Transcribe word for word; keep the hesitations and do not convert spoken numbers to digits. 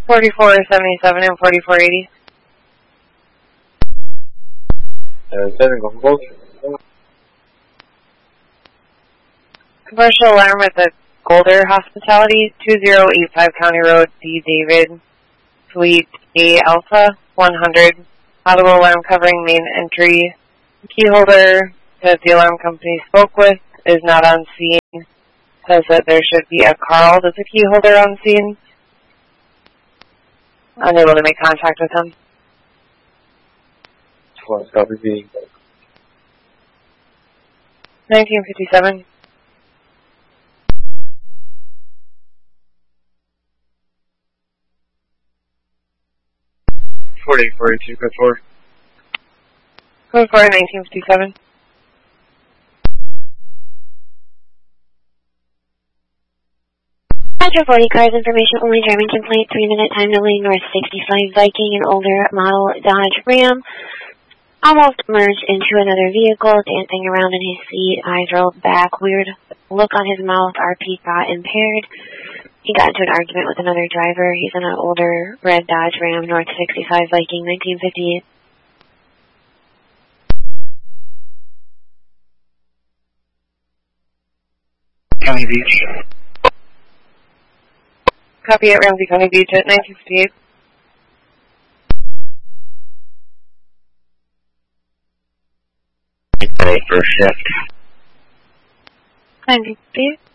forty-four seventy-seven and forty-four eighty. Uh, seven, go for Commercial alarm at the Golder Hospitality, two zero eight five County Road, D. David, Suite A Alpha, one hundred. Audible alarm covering main entry. Key holder that the alarm company spoke with is not on scene. Says that there should be a Carl that's a key holder on scene. Unable to make contact with him. twelve, copy B. nineteen fifty-seven. forty-eight forty-two, code four. Code four, nineteen fifty-seven. Metro forty cars information only, driving complaint, three minute time to leave north sixty-five Viking, an older model Dodge Ram. Almost merged into another vehicle, dancing around in his seat, eyes rolled back, weird look on his mouth, R P got impaired. He got into an argument with another driver. He's in an older red Dodge Ram, north sixty-five Viking, nineteen fifty-eight. County Beach. Copy at Ramsey County Beach at nineteen fifty-eight. First shift. nineteen fifty-eight.